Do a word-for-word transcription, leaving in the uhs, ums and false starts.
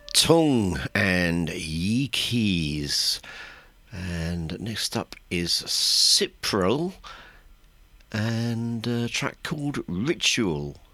Tongue and Ye Keys. And next up is Cipro and a track called Ritual.